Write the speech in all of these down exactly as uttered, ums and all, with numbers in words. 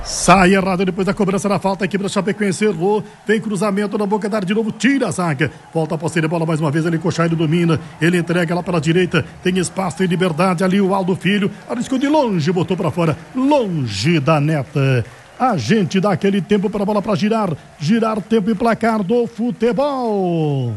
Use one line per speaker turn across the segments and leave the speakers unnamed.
Sai errado depois da cobrança da falta. A equipe da Chapecoense errou. Vem cruzamento na boca da área de novo. Tira a zaga. Volta a posterior bola mais uma vez. Ele Cochairo domina. Ele entrega lá pela direita. Tem espaço e liberdade ali. O Aldo Filho arriscou de longe. Botou para fora. Longe da neta. A gente dá aquele tempo para a bola para girar. Girar tempo e placar do futebol.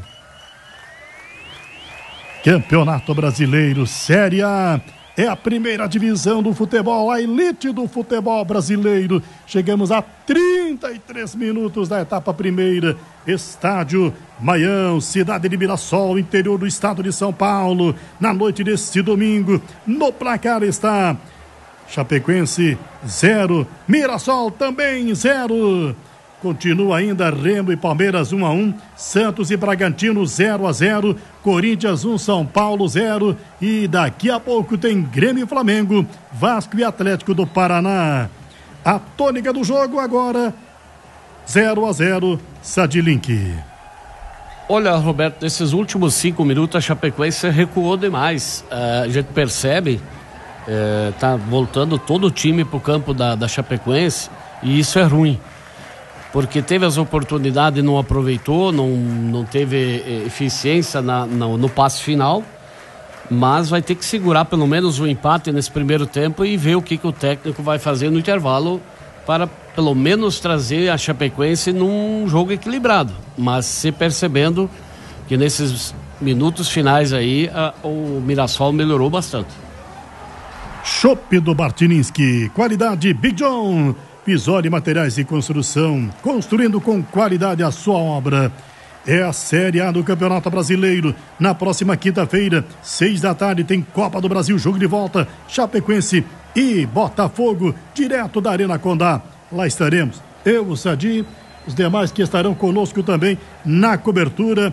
Campeonato Brasileiro, Série A. É a primeira divisão do futebol, a elite do futebol brasileiro. Chegamos a trinta e três minutos da etapa primeira. Estádio Maião, cidade de Mirassol, interior do estado de São Paulo. Na noite deste domingo, no placar está Chapecoense zero, Mirassol também zero. Continua ainda Remo e Palmeiras um a um, Santos e Bragantino zero a zero, Corinthians um, São Paulo zero e daqui a pouco tem Grêmio e Flamengo, Vasco e Atlético do Paraná. A tônica do jogo agora zero a zero, Sadilink.
Olha, Roberto, nesses últimos cinco minutos a Chapecoense recuou demais. Uh, a gente percebe, uh, tá voltando todo o time pro campo da, da Chapecoense e isso é ruim. Porque teve as oportunidades e não aproveitou, não, não teve eficiência na, no, no passe final, mas vai ter que segurar pelo menos o empate nesse primeiro tempo e ver o que, que o técnico vai fazer no intervalo para pelo menos trazer a Chapecoense num jogo equilibrado, mas se percebendo que nesses minutos finais aí a, o Mirassol melhorou bastante.
Chopp do Bartininsky, qualidade Big John. Pisoli Materiais de Construção, construindo com qualidade a sua obra. É a Série A do Campeonato Brasileiro. Na próxima quinta-feira, seis da tarde, tem Copa do Brasil, jogo de volta. Chapecoense e Botafogo, direto da Arena Condá. Lá estaremos, eu, o Sadi, os demais que estarão conosco também na cobertura.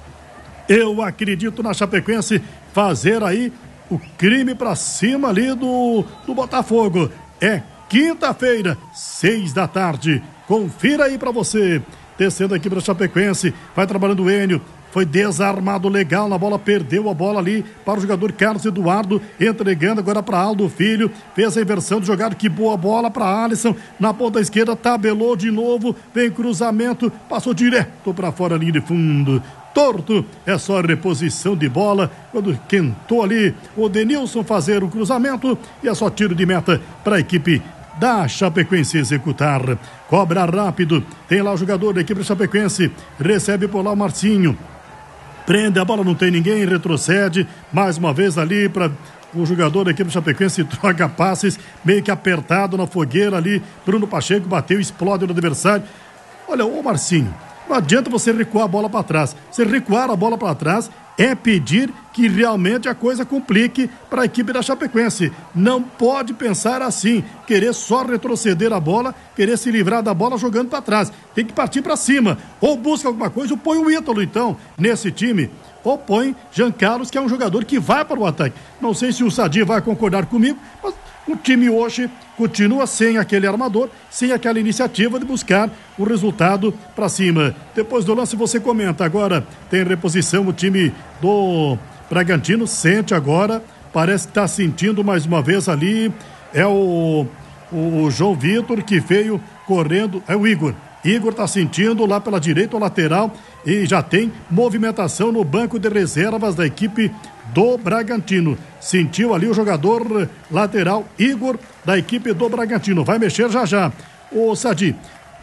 Eu acredito na Chapecoense fazer aí o crime pra cima ali do, do Botafogo. É quinta-feira, seis da tarde. Confira aí pra você. Descendo aqui pra Chapecoense, vai trabalhando o Enio. Foi desarmado legal na bola, perdeu a bola ali para o jogador Carlos Eduardo, entregando agora para Aldo Filho, fez a inversão do jogado, que boa bola para Alisson, na ponta esquerda, tabelou de novo, vem cruzamento, passou direto para fora, linha de fundo. Torto, é só reposição de bola, quando quentou ali o Denilson fazer o cruzamento, e é só tiro de meta para a equipe da Chapecoense executar. Cobra rápido, tem lá o jogador da equipe da Chapecoense, recebe por lá o Marcinho, prende a bola, não tem ninguém, retrocede, mais uma vez ali para o jogador da equipe do Chapecoense, troca passes, meio que apertado na fogueira ali, Bruno Pacheco bateu, explode no adversário. Olha, ô Marcinho, não adianta você recuar a bola para trás. Você recuar a bola para trás é pedir que realmente a coisa complique para a equipe da Chapecoense. Não pode pensar assim, querer só retroceder a bola, querer se livrar da bola jogando para trás. Tem que partir para cima. Ou busca alguma coisa, ou põe o Ítalo então nesse time. Ou põe Jean Carlos, que é um jogador que vai para o ataque. Não sei se o Sadi vai concordar comigo, mas o time hoje continua sem aquele armador, sem aquela iniciativa de buscar o resultado para cima. Depois do lance você comenta. Agora tem reposição, o time do Bragantino sente agora, parece que está sentindo mais uma vez ali, é o, o João Vitor que veio correndo, é o Igor. Igor está sentindo lá pela direita, o lateral, e já tem movimentação no banco de reservas da equipe do Bragantino. Sentiu ali o jogador lateral Igor da equipe do Bragantino. Vai mexer já já. Ô Sadi,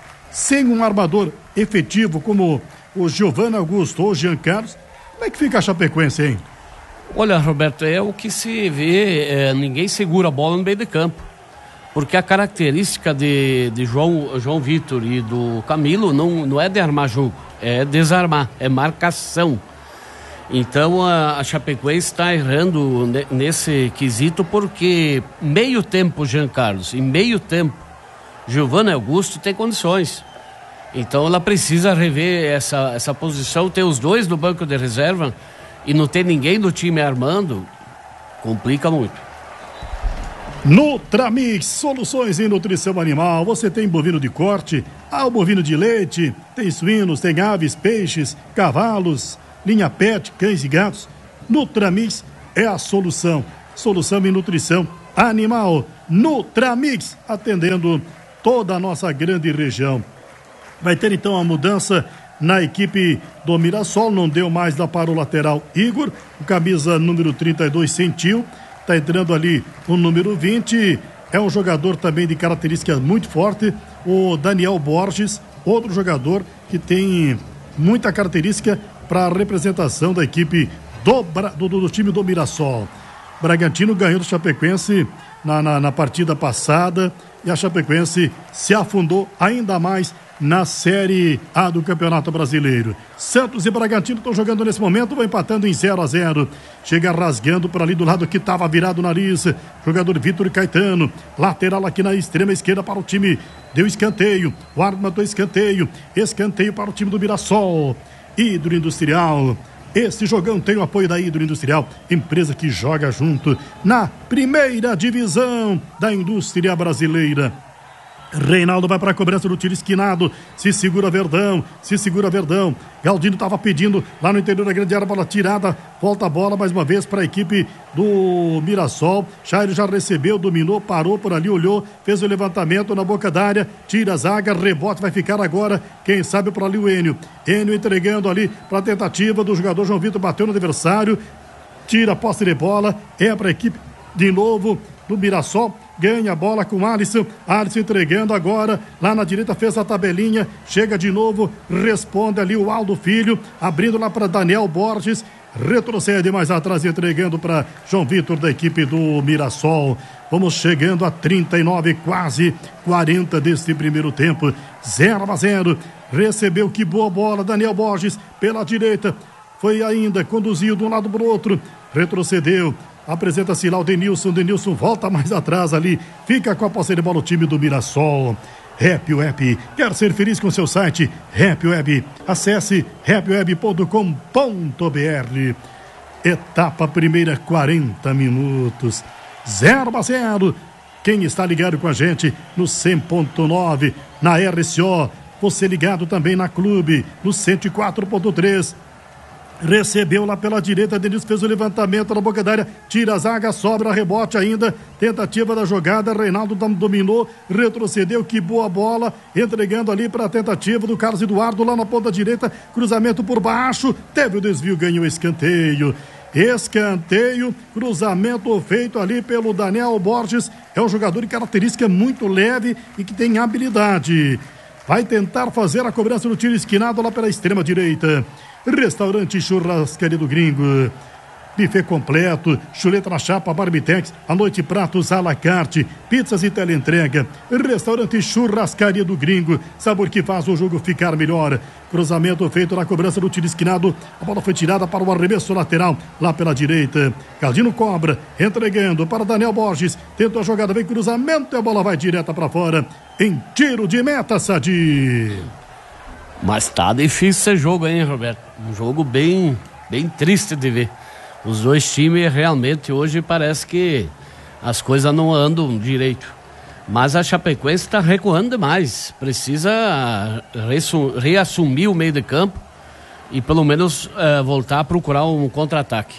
sem um armador efetivo como o Giovanni Augusto ou o Jean Carlos, como é que fica a Chapecoense, hein?
Olha, Roberto, é o que se vê, é, ninguém segura a bola no meio de campo. Porque a característica de, de João, João Vitor e do Camilo não, não é de armar jogo, é desarmar, é marcação. Então a, a Chapecoense está errando ne, nesse quesito, porque meio tempo Jean Carlos e meio tempo Giovanni Augusto tem condições. Então ela precisa rever essa, essa posição, ter os dois no banco de reserva e não ter ninguém do time armando, complica muito.
Nutramix, soluções em nutrição animal. Você tem bovino de corte, há o bovino de leite, tem suínos, tem aves, peixes, cavalos, linha pet, cães e gatos. Nutramix é a solução. Solução em nutrição animal. Nutramix, atendendo toda a nossa grande região. Vai ter então a mudança na equipe do Mirassol, não deu mais lá para o lateral Igor, o camisa número trinta e dois sentiu, tá entrando ali o número vinte, é um jogador também de características muito forte, o Daniel Borges, outro jogador que tem muita característica para a representação da equipe do, do, do time do Mirassol. Bragantino ganhou do Chapecoense na, na, na partida passada e a Chapecoense se afundou ainda mais na Série A do Campeonato Brasileiro. Santos e Bragantino estão jogando nesse momento, vão empatando em zero a zero. Chega rasgando por ali do lado que estava virado o nariz. Jogador Vitor Caetano, lateral aqui na extrema esquerda para o time. Deu escanteio, o árbitro matou escanteio. Escanteio para o time do Mirassol. Hidro Industrial. Esse jogão tem o apoio da Hidro Industrial, empresa que joga junto na primeira divisão da indústria brasileira. Reinaldo vai para a cobrança do tiro esquinado, se segura Verdão, se segura Verdão, Galdino estava pedindo lá no interior da grande área, bola tirada, volta a bola mais uma vez para a equipe do Mirassol. Jair já recebeu, dominou, parou por ali, olhou, fez o levantamento na boca da área, tira a zaga, rebote, vai ficar agora, quem sabe por ali o Enio, Enio entregando ali para a tentativa do jogador João Vitor, bateu no adversário, tira a posse de bola, é para a equipe de novo do Mirassol, ganha a bola com Alisson, Alisson entregando agora, lá na direita fez a tabelinha, chega de novo, responde ali o Aldo Filho, abrindo lá para Daniel Borges, retrocede mais atrás, entregando para João Vitor da equipe do Mirassol. Vamos chegando a trinta e nove, quase quarenta deste primeiro tempo, zero a zero, recebeu, que boa bola, Daniel Borges pela direita, foi ainda, conduziu de um lado para o outro, retrocedeu, apresenta-se lá o Denilson, Denilson volta mais atrás ali, fica com a posse de bola o time do Mirassol. Happy Web, quer ser feliz com seu site? Happy Web, acesse happy web ponto com ponto b r. Etapa primeira, quarenta minutos, zero a zero. Quem está ligado com a gente no cem ponto nove, na R C O, você ligado também na Clube, no cento e quatro ponto três. Recebeu lá pela direita, Denilson fez o levantamento na boca da área, tira a zaga, sobra rebote ainda, tentativa da jogada, Reinaldo dominou, retrocedeu, que boa bola, entregando ali para a tentativa do Carlos Eduardo lá na ponta direita, cruzamento por baixo, teve o desvio, ganhou escanteio. Escanteio, cruzamento feito ali pelo Daniel Borges, é um jogador de característica muito leve e que tem habilidade. Vai tentar fazer a cobrança no tiro esquinado lá pela extrema direita. Restaurante Churrascaria do Gringo, buffet completo, chuleta na chapa, Barbitex, à noite pratos à la carte, pizzas e teleentrega. Restaurante Churrascaria do Gringo, sabor que faz o jogo ficar melhor. Cruzamento feito na cobrança do tiro esquinado, a bola foi tirada para o arremesso lateral, lá pela direita. Galdino cobra, entregando para Daniel Borges, tentou a jogada, vem cruzamento e a bola vai direta para fora, em tiro de meta, Sadi.
Mas tá difícil esse jogo, hein, Roberto? Um jogo bem, bem triste de ver. Os dois times realmente hoje parece que as coisas não andam direito. Mas a Chapecoense está recuando demais. Precisa reassumir o meio de campo e pelo menos uh, voltar a procurar um contra-ataque.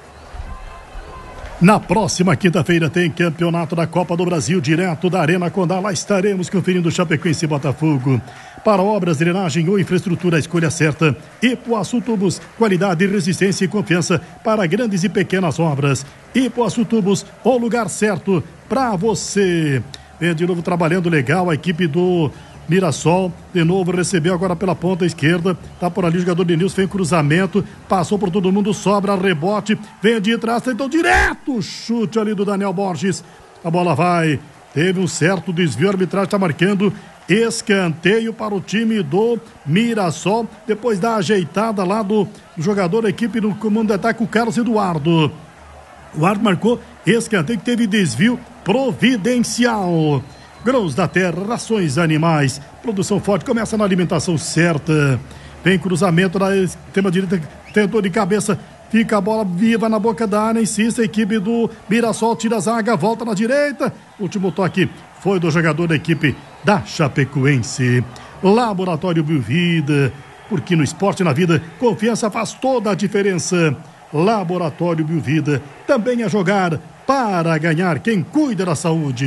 Na próxima quinta-feira tem campeonato da Copa do Brasil, direto da Arena Condá. Lá estaremos conferindo Chapecoense e Botafogo. Para obras, drenagem ou infraestrutura, a escolha certa. Ipuaçu Tubos, qualidade, resistência e confiança para grandes e pequenas obras. Ipuaçu Tubos, o lugar certo para você. Vem de novo trabalhando legal a equipe do Mirassol, de novo recebeu agora pela ponta esquerda, tá por ali o jogador Denilson, vem cruzamento, passou por todo mundo, sobra, rebote, vem de trás, tentou direto, chute ali do Daniel Borges, a bola vai, teve um certo desvio, a arbitragem está marcando escanteio para o time do Mirassol, depois da ajeitada lá do jogador da equipe do comando de ataque, o Carlos Eduardo. O árbitro marcou escanteio que teve desvio providencial. Grãos da terra, rações animais, produção forte, começa na alimentação certa. Vem cruzamento na extrema direita, tentou de cabeça, fica a bola viva na boca da área, insiste a equipe do Mirassol, tira a zaga, volta na direita. Último toque foi do jogador da equipe da Chapecoense. Laboratório Biovida, porque no esporte e na vida, confiança faz toda a diferença. Laboratório Biovida, também é jogar para ganhar. Quem cuida da saúde.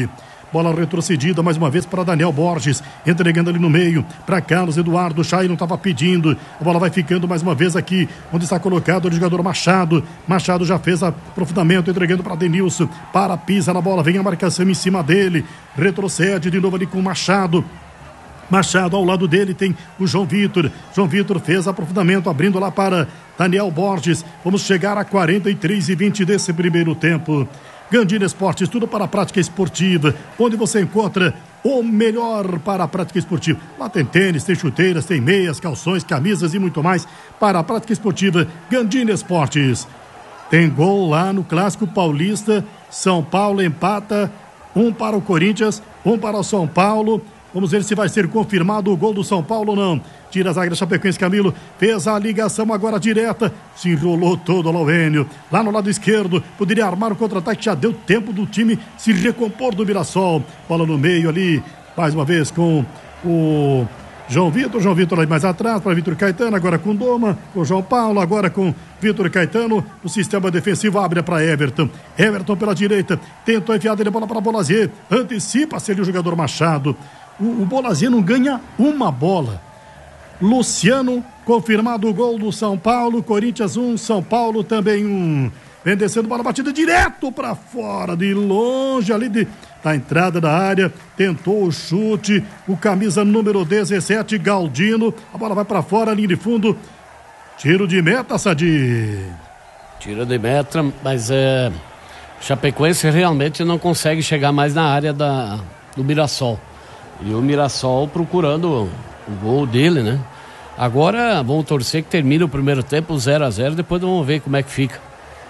bola retrocedida mais uma vez para Daniel Borges, entregando ali no meio para Carlos Eduardo. Chay não estava pedindo, a bola vai ficando mais uma vez aqui onde está colocado o jogador Machado. Machado já fez aprofundamento, entregando para Denilson, para, pisa na bola, vem a marcação em cima dele, retrocede de novo ali com o Machado. Machado, ao lado dele tem o João Vitor. João Vitor fez aprofundamento, abrindo lá para Daniel Borges. Vamos chegar a quarenta e três e vinte desse primeiro tempo. Gandini Esportes, tudo para a prática esportiva, onde você encontra o melhor para a prática esportiva. Lá tem tênis, tem chuteiras, tem meias, calções, camisas e muito mais para a prática esportiva. Gandini Esportes. Tem gol lá no Clássico Paulista. São Paulo empata, um para o Corinthians, um para o São Paulo. Vamos ver se vai ser confirmado o gol do São Paulo ou não. Tira a zaga da Chapecoense, Camilo. Fez a ligação agora direta. Se enrolou todo o Laurênio. Lá no lado esquerdo, poderia armar o contra-ataque. Já deu tempo do time se recompor do Mirassol. Bola no meio ali, mais uma vez com o João Vitor. João Vitor ali mais atrás, para Vitor Caetano. Agora com Doma, com João Paulo. Agora com Vitor Caetano. O sistema defensivo abre para Everton. Everton pela direita. Tentou enfiar a bola para Bolazier. Antecipa-se ali o jogador Machado. O, o Bolazier não ganha uma bola. Luciano, confirmado o gol do São Paulo. Corinthians um, São Paulo também um. Vem descendo, bola batida direto para fora, de longe ali de, da entrada da área. Tentou o chute, o camisa número dezessete, Galdino. A bola vai para fora, linha de fundo. Tiro de meta, Sadi.
Tiro de meta, mas é, Chapecoense realmente não consegue chegar mais na área da, do Mirassol. E o Mirassol procurando o gol dele, né? Agora vamos torcer que termine o primeiro tempo zero a zero, depois vamos ver como é que fica.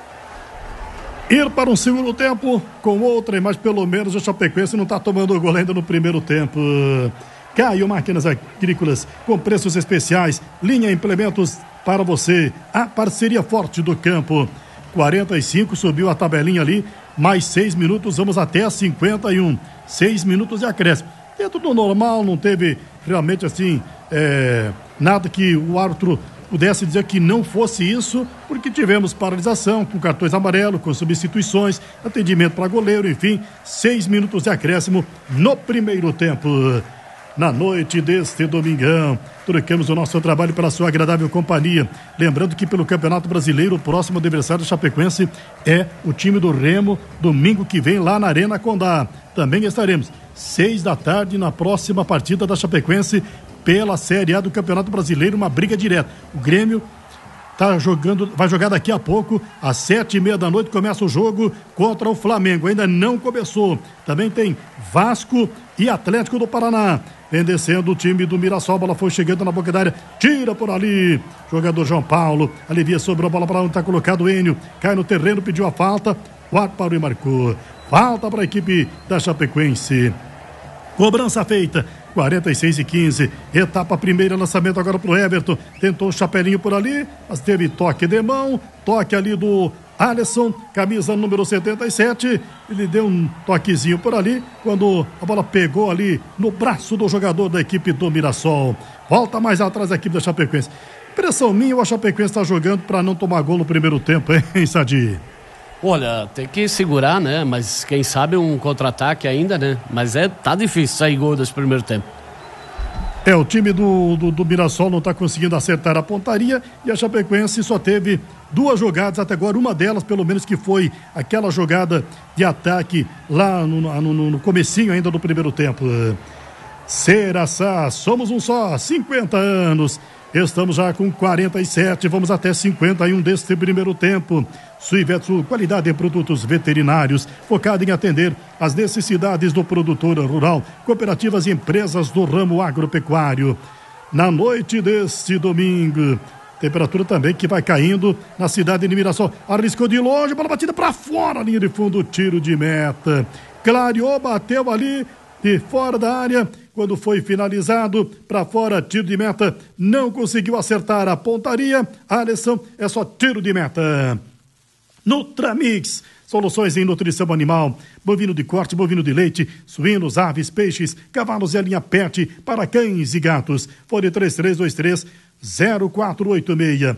Ir para um segundo tempo com outra, mas pelo menos o Chapecoense não está tomando gol ainda no primeiro tempo. Caio Máquinas Agrícolas, com preços especiais, linha implementos para você, a parceria forte do campo. quarenta e cinco, subiu a tabelinha ali, mais seis minutos, vamos até cinquenta e um. seis minutos de acréscimo. Dentro do normal, não teve realmente assim, é, nada que o árbitro pudesse dizer que não fosse isso, porque tivemos paralisação com cartões amarelos, com substituições, atendimento para goleiro, enfim, seis minutos de acréscimo no primeiro tempo. Na noite deste domingão, trocamos o nosso trabalho pela sua agradável companhia. Lembrando que pelo Campeonato Brasileiro, o próximo adversário do Chapecoense é o time do Remo, domingo que vem lá na Arena Condá. Também estaremos seis da tarde na próxima partida da Chapecoense pela Série A do Campeonato Brasileiro, uma briga direta. O Grêmio tá jogando, vai jogar daqui a pouco, às sete e meia da noite começa o jogo contra o Flamengo, ainda não começou. Também tem Vasco e Atlético do Paraná. Vem descendo o time do Mirassol, a bola foi chegando na boca da área, tira por ali, jogador João Paulo, alivia sobre a bola para onde está colocado o Enio, cai no terreno, pediu a falta, o árbitro parou e marcou. Falta para a equipe da Chapecoense. Cobrança feita, quarenta e seis e quinze, etapa primeira, lançamento agora pro Everton, tentou o chapelinho por ali, mas teve toque de mão, toque ali do Alisson, camisa número setenta e sete, ele deu um toquezinho por ali, quando a bola pegou ali no braço do jogador da equipe do Mirassol. Volta mais atrás da equipe da Chapecoense. Impressão minha, o Chapecoense está jogando para não tomar gol no primeiro tempo, hein, Sadi?
Olha, tem que segurar, né? Mas quem sabe um contra-ataque ainda, né? Mas é, tá difícil sair gol desse primeiro tempo.
É, o time do, do, do Mirassol não está conseguindo acertar a pontaria e a Chapecoense só teve duas jogadas até agora, uma delas pelo menos que foi aquela jogada de ataque lá no, no, no comecinho ainda do primeiro tempo. Seraçá, somos um só, cinquenta anos. Estamos já com quarenta e sete, vamos até cinquenta e um deste primeiro tempo. Suivetsu, qualidade em produtos veterinários, focado em atender as necessidades do produtor rural, cooperativas e empresas do ramo agropecuário. Na noite deste domingo, temperatura também que vai caindo na cidade de Mirassol. Arriscou de longe, bola batida para fora, linha de fundo, tiro de meta. Clareou, bateu ali de fora da área. Quando foi finalizado, para fora, tiro de meta, não conseguiu acertar a pontaria. Alisson, é só tiro de meta. Nutramix, soluções em nutrição animal, bovino de corte, bovino de leite, suínos, aves, peixes, cavalos e a linha pet para cães e gatos. Fone três três dois três zero quatro oito seis.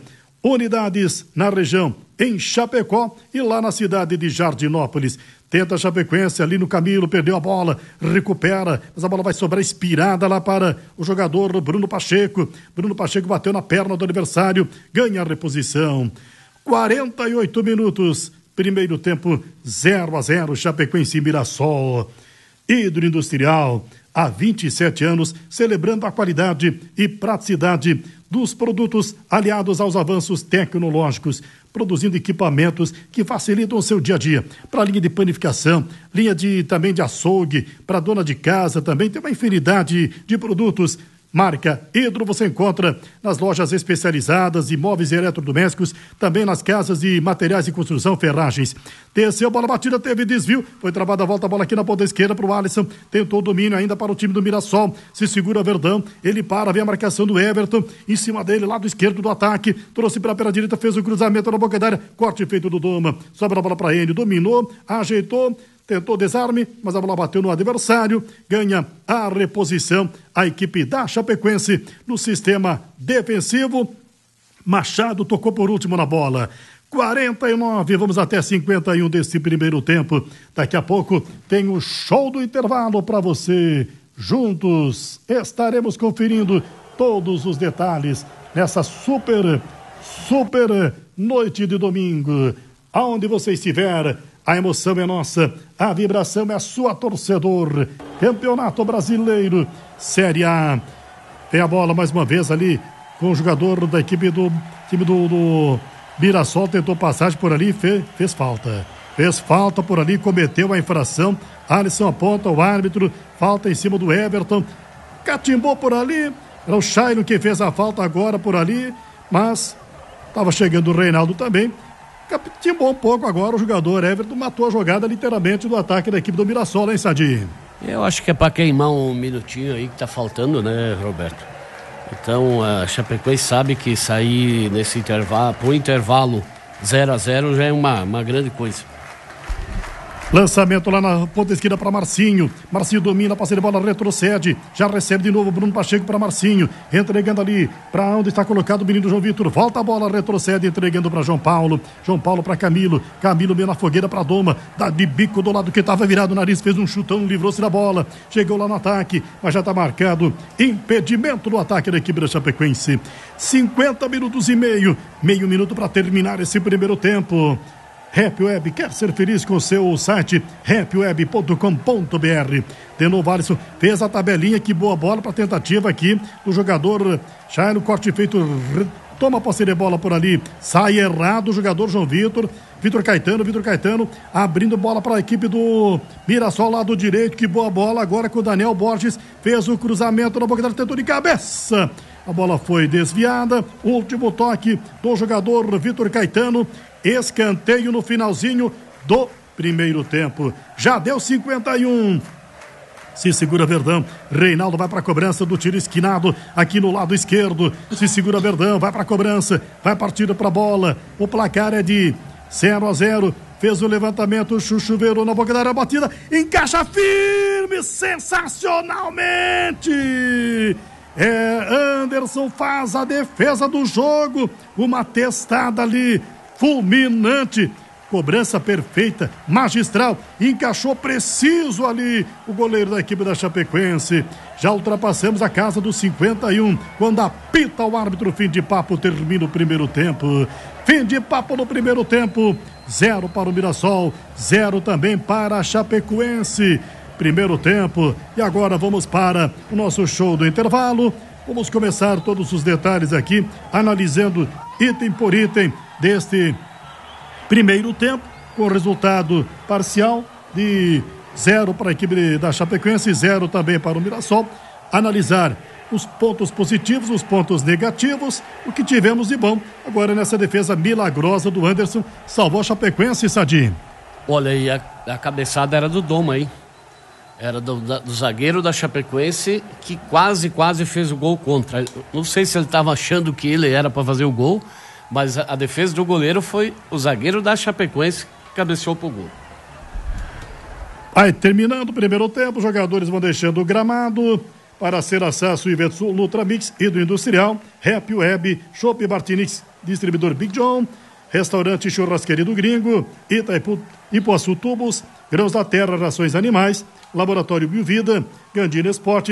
unidades na região, em Chapecó e lá na cidade de Jardinópolis. Tenta a Chapecoense ali no Camilo, perdeu a bola, recupera, mas a bola vai sobrar inspirada lá para o jogador Bruno Pacheco. Bruno Pacheco bateu na perna do adversário, ganha a reposição. quarenta e oito minutos, primeiro tempo, zero a zero, Chapecoense e Mirassol. Hidroindustrial, há vinte e sete anos, celebrando a qualidade e praticidade dos produtos aliados aos avanços tecnológicos, produzindo equipamentos que facilitam o seu dia a dia. Para a linha de panificação, linha de, também de açougue, para a dona de casa também, tem uma infinidade de produtos. Marca Hidro você encontra nas lojas especializadas, imóveis e eletrodomésticos, também nas casas de materiais de construção, ferragens. Desceu, bola batida, teve desvio, foi travada a volta, a bola aqui na ponta esquerda para o Alisson, tentou o domínio ainda para o time do Mirassol, se segura Verdão, ele para, vem a marcação do Everton, em cima dele, lado esquerdo do ataque, trouxe para a perna direita, fez o cruzamento na boca da área, corte feito do Doma, sobra a bola para ele, dominou, ajeitou, tentou desarme, mas a bola bateu no adversário, ganha a reposição a equipe da Chapecoense no sistema defensivo. Machado tocou por último na bola. quarenta e nove, vamos até cinquenta e um desse primeiro tempo. Daqui a pouco tem o show do intervalo para você. Juntos estaremos conferindo todos os detalhes nessa super, super noite de domingo. Aonde você estiver, a emoção é nossa, a vibração é a sua, torcedor. Campeonato Brasileiro, Série A. Tem a bola mais uma vez ali com o jogador da equipe do time do, do Mirassol, tentou passagem por ali, fez, fez falta. Fez falta por ali, cometeu a infração. Alisson aponta o árbitro, falta em cima do Everton. Catimbou por ali, era o Shailon que fez a falta agora por ali, mas estava chegando o Reinaldo também. Timbou um pouco agora o jogador Everton, matou a jogada literalmente do ataque da equipe do Mirassol, hein, Sadi?
Eu acho que é para queimar um minutinho aí que tá faltando, né, Roberto? Então a Chapecoense sabe que sair nesse intervalo, pro intervalo zero a zero já é uma, uma grande coisa.
Lançamento lá na ponta esquerda para Marcinho. Marcinho domina, passa de bola, retrocede. Já recebe de novo Bruno Pacheco para Marcinho. Entregando ali para onde está colocado o menino João Vitor. Volta a bola, retrocede, entregando para João Paulo. João Paulo para Camilo. Camilo meio na fogueira para Doma. Dá de bico do lado que estava virado o nariz. Fez um chutão, livrou-se da bola. Chegou lá no ataque, mas já está marcado. Impedimento do ataque da equipe da Chapecoense. cinquenta minutos e meio. Meio minuto para terminar esse primeiro tempo. Happy Web, quer ser feliz com o seu site happy web ponto com ponto b r. De novo, Alisson fez a tabelinha, que boa bola para tentativa aqui do jogador Shailon, corte feito, toma a posse de bola por ali, sai errado o jogador João Vitor, Vitor Caetano, Vitor Caetano abrindo bola para a equipe do Mirassol, lado direito, que boa bola agora com o Daniel Borges, fez o cruzamento na boca da área, tentou de cabeça, a bola foi desviada, último toque do jogador Vitor Caetano. Escanteio no finalzinho do primeiro tempo. Já deu cinquenta e um. Se segura Verdão. Reinaldo vai para a cobrança do tiro esquinado aqui no lado esquerdo. Se segura Verdão, vai para a cobrança. Vai partir para a bola. O placar é de zero a zero. Fez o levantamento, chuchuveiro na boca da área, batida. Encaixa firme, sensacionalmente. É, Anderson faz a defesa do jogo. Uma testada ali fulminante, cobrança perfeita, magistral, encaixou preciso ali o goleiro da equipe da Chapecoense. Já ultrapassamos a casa dos cinquenta e um, quando apita o árbitro. Fim de papo, termina o primeiro tempo. Fim de papo no primeiro tempo, zero para o Mirassol, zero também para a Chapecoense. Primeiro tempo, e agora vamos para o nosso show do intervalo. Vamos começar todos os detalhes aqui, analisando item por item deste primeiro tempo, com resultado parcial de zero para a equipe da Chapecoense, zero também para o Mirassol. Analisar os pontos positivos, os pontos negativos, o que tivemos de bom agora nessa defesa milagrosa do Anderson. Salvou a Chapecoense, Sadi.
Olha, e a, a cabeçada era do Doma, hein? Era do, da, do zagueiro da Chapecoense, que quase, quase fez o gol contra. Não sei se ele estava achando que ele era para fazer o gol, mas a, a defesa do goleiro foi o zagueiro da Chapecoense que cabeceou pro gol.
Aí, terminando o primeiro tempo, os jogadores vão deixando o gramado para ser acesso Ivetsul, Nutramix e do Industrial, Happy Web, Chopp Martinez Distribuidor Big John, Restaurante Churrasqueria do Gringo, Itaipu, Ipuaçu Tubos, Grãos da Terra, Rações Animais, Laboratório Biovida, Gandina Esporte,